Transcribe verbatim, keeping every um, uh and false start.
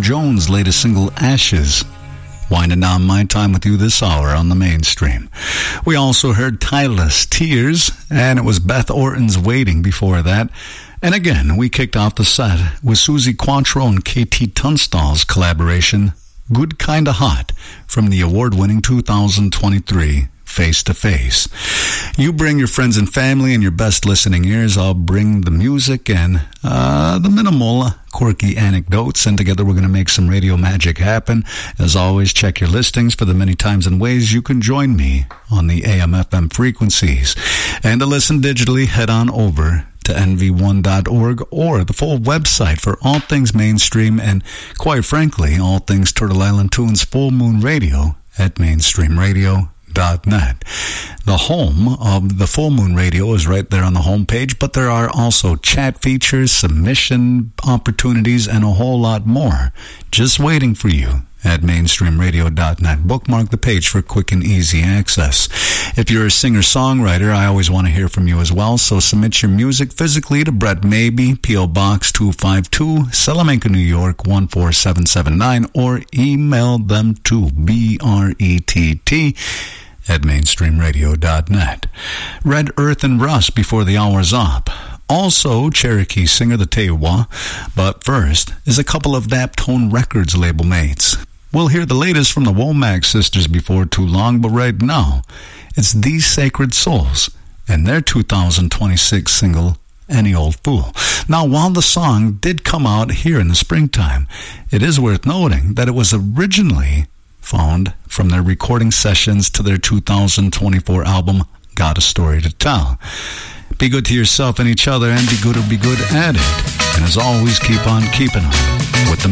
Tom Jones' latest single, Ashes. Winding down my time with you this hour on the Mainstream. We also heard Tyler's Tears, and it was Beth Orton's Waiting before that. And again, we kicked off the set with Susie Quattro and K T Tunstall's collaboration, Good Kinda Hot, from the award-winning two thousand twenty-three Face to Face. You bring your friends and family and your best listening ears. I'll bring the music and uh, the minimal quirky anecdotes, and together we're going to make some radio magic happen. As always, check your listings for the many times and ways you can join me on the A M F M frequencies. And to listen digitally, head on over to N V one dot org or the full website for all things Mainstream and, quite frankly, all things Turtle Island Tunes Full Moon Radio at mainstream radio dot net. The home of the Full Moon Radio is right there on the homepage, but there are also chat features, submission opportunities, and a whole lot more just waiting for you at mainstream radio dot net. Bookmark the page for quick and easy access. If you're a singer-songwriter, I always want to hear from you as well, so submit your music physically to Brett Maybe, P O. Box two five two, Salamanca, New York, one four seven seven nine, or email them to B R E T T at mainstream radio dot net. Red Earth and Rust before the hour's up. Also, Cherokee singer the Tewa. But first is a couple of Daptone Records label mates. We'll hear the latest from the Womack sisters before too long, but right now, it's These Sacred Souls and their two thousand twenty-six single, Any Old Fool. Now, while the song did come out here in the springtime, it is worth noting that it was originally found from their recording sessions to their two thousand twenty-four album, Got a Story to Tell. Be good to yourself and each other, and be good or be good at it. And as always, keep on keeping on with the